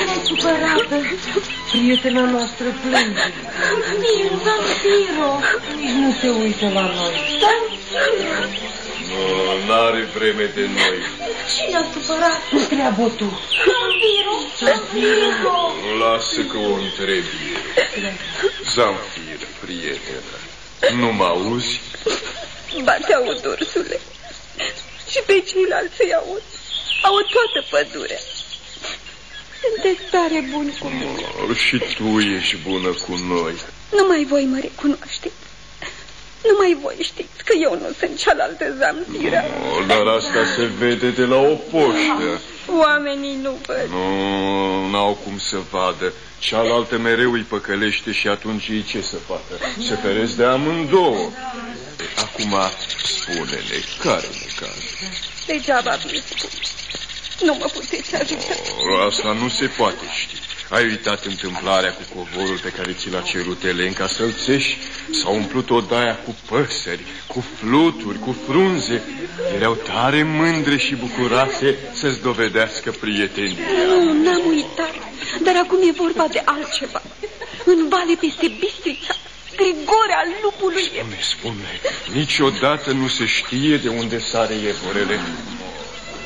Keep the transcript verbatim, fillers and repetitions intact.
e supărată. Prietena noastră plânge. Zampiro, Zampiro. Nici nu se uită la noi. Zampiro. Nu, n-are vreme de noi. Cine a supărat? Întreabă tu. Zampiro, Zampiro. Lasă că o întrebi. Zamfiră, prietenă, nu mă auzi? Ba te aud, ursule. Și pe ceilalți îi aud. Aud toată pădurea. Sunteți tare buni cu mine. Oh, și tu ești bună cu noi. Numai voi mă recunoașteți. Numai voi știți că eu nu sunt cealaltă Zamfiră. Oh, dar asta se vede de la o poștă. Oamenii nu văd. Nu, n-au cum să vadă. Cealaltă mereu îi păcălește și atunci ei ce să facă? Se feresc de amândouă. Acum, spune-ne, care-ne caz? Degeaba vi spun. Nu mă puteți ajuta. Oh, asta nu se poate ști. Ai uitat întâmplarea cu covorul pe care ți l-a cerut Elenca să-l țești? S-a umplut odaia cu păsări, cu fluturi, cu frunze. Erau tare mândre și bucuroase să-ți dovedească prietenia. Nu, n-am uitat. Dar acum e vorba de altceva. În vale peste Bistrița, Grigore al lupului. Spune, spune, niciodată nu se știe de unde sare ievorele.